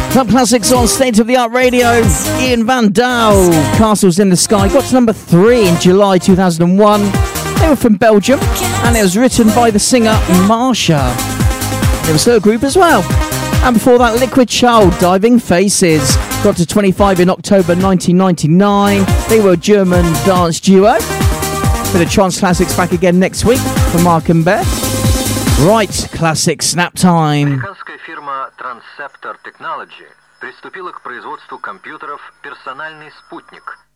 Club Classics on State of the Art Radio. Ian Van Dahl, Castles in the Sky, got to number 3 in July 2001. They were from Belgium, and it was written by the singer Marsha. It was her group as well. And before that, Liquid Child, Diving Faces, got to 25 in October 1999. They were a German dance duo. Bit of Trance Classics back again next week for Mark and Beth. Right, classic snap time. Американская фирма Transceptor Technology приступила к производству компьютеров «Персональный спутник».